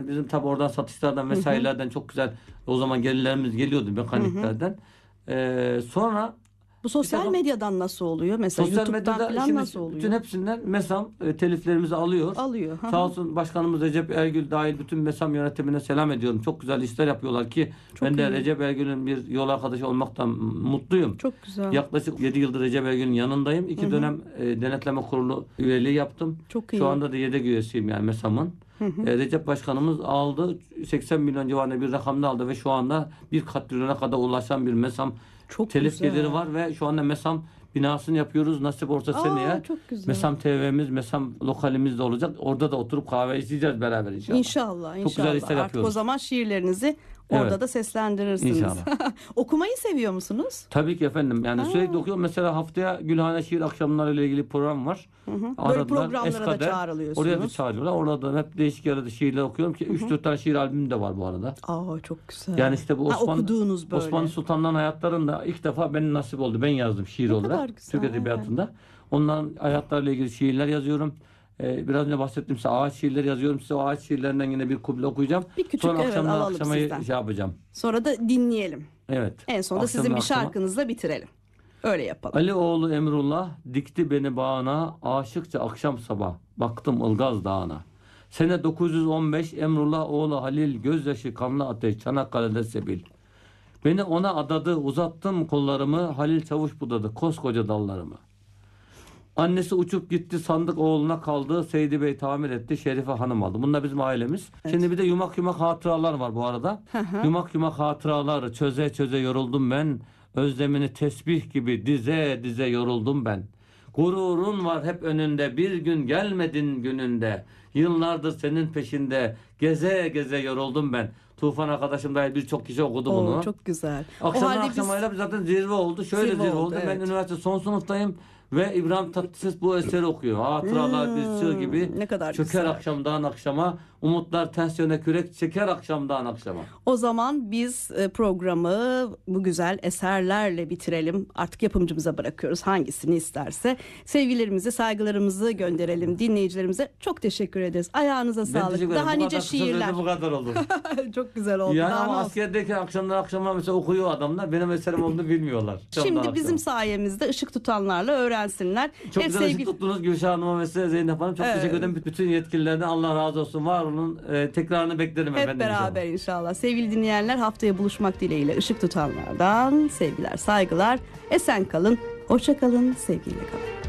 bizim tabi oradan satışlardan vesairelerden çok güzel o zaman gelirlerimiz geliyordu mekaniklerden. Sonra bu sosyal medyadan nasıl oluyor? Mesela sosyal YouTube'dan medyada falan şimdi nasıl oluyor? bütün hepsinden MESAM teliflerimizi alıyor. Sağ olsun başkanımız Recep Ergül dahil bütün MESAM yönetimine selam ediyorum. Çok güzel işler yapıyorlar ki çok ben de iyi. Recep Ergül'ün bir yol arkadaşı olmaktan mutluyum. Çok güzel. Yaklaşık 7 yıldır Recep Ergül'ün yanındayım. 2 dönem denetleme kurulu üyeliği yaptım. Çok iyi. Şu anda da yedek üyesiyim yani MESAM'ın. Recep Başkanımız aldı. 80 milyon civarında bir rakamda aldı ve şu anda 1 katrilyona kadar ulaşan bir MESAM çok telif güzel. geliri var ve şu anda MESAM binasını yapıyoruz. Nasip olsa seneye MESAM TV'miz, MESAM lokalimiz de olacak. Orada da oturup kahve içeceğiz beraber inşallah. İnşallah. Çok güzel işler Artık yapıyoruz. o zaman şiirlerinizi orada da seslendirirsiniz. İnşallah. Okumayı seviyor musunuz? Tabii ki efendim. Yani sürekli okuyorum. Mesela haftaya Gülhane Şiir Akşamları ile ilgili program var. Böyle programlara da çağrılıyorsunuz. Oraya da çağırıyorlar. Orada da hep değişik yerde şiirler okuyorum ki 3-4 tane şiir albümüm de var bu arada. Çok güzel. Yani işte bu okuduğunuz böyle. Osmanlı Sultanların hayatlarında ilk defa benim nasip oldu. Ben yazdım şiir olarak. Türk Edebiyatı'nda. Onların hayatlarıyla ilgili şiirler yazıyorum. Biraz önce bahsettim size ağaç şiirleri yazıyorum. Size o ağaç şiirlerinden yine bir kuple okuyacağım. Bir küçük sonra alalım akşama sizden. yapacağım. Sonra da dinleyelim. Evet. En sonunda sizin bir şarkınızla bitirelim. Öyle yapalım. Ali oğlu Emrullah dikti beni bağına, aşıkça akşam sabah baktım Ilgaz Dağı'na. Sene 915 Emrullah oğlu Halil gözyaşı kanlı ateş Çanakkale'de sebil. Beni ona adadı, uzattım kollarımı, Halil Çavuş budadı koskoca dallarımı. Annesi uçup gitti, sandık oğluna kaldı, Seydi Bey tamir etti, Şerife Hanım aldı. Bunlar bizim ailemiz. Evet. Şimdi bir de yumak yumak hatıralar var bu arada. Yumak yumak hatıralar çöze çöze yoruldum ben. Özlemini tesbih gibi dize dize yoruldum ben. Gururun var hep önünde, bir gün gelmedin gününde. Yıllardır senin peşinde, geze geze yoruldum ben. Tufan arkadaşım dahil birçok kişi okudu bunu. Çok güzel. Akşamdan akşamayla zaten zirve oldu. Şöyle zirve oldu. Evet. Ben üniversite son sınıftayım ve İbrahim Tatlıses bu eseri okuyor. Hatıralar bir sığ gibi. Ne kadar çöker güzel. Akşamdan akşama, umutlar ters yöne kürek çeker akşamdan akşama. O zaman biz programı bu güzel eserlerle bitirelim. Artık yapımcımıza bırakıyoruz hangisini isterse. Sevgilerimizi, saygılarımızı gönderelim dinleyicilerimize. Çok teşekkür ederiz. Ayağınıza sağlık. Daha nice şiirler. Bu kadar olur. Çok güzel oldu. Yani ama askerdeki akşamdan akşama mesela okuyor adamlar. Benim eserim olduğunu bilmiyorlar. Şimdi bizim sayemizde ışık tutanlarla öğrensinler. Çok güzel ışık tuttunuz Gülşah Hanım'a ve size Zeynep Hanım. Çok teşekkür ederim. Bütün yetkililerden Allah razı olsun. Var olun. Tekrarını beklerim efendim. Hep beraber inşallah. Sevgili dinleyenler, haftaya buluşmak dileğiyle ışık tutanlardan sevgiler, saygılar. Esen kalın, hoşça kalın, sevgiyle kalın.